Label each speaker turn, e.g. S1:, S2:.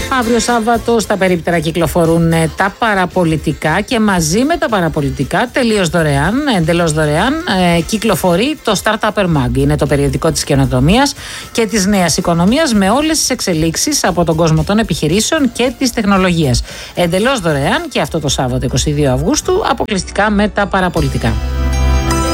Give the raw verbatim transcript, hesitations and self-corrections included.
S1: Αύριο Σάββατο στα περίπτερα κυκλοφορούν τα παραπολιτικά και μαζί με τα παραπολιτικά τελείως δωρεάν, εντελώς δωρεάν, ε, κυκλοφορεί το Startup Mag. Είναι το περιοδικό της καινοτομίας και της νέας οικονομίας με όλες τις εξελίξεις από τον κόσμο των επιχειρήσεων και της τεχνολογίας. Εντελώς δωρεάν και αυτό το Σάββατο είκοσι δύο Αυγούστου, αποκλειστικά με τα παραπολιτικά.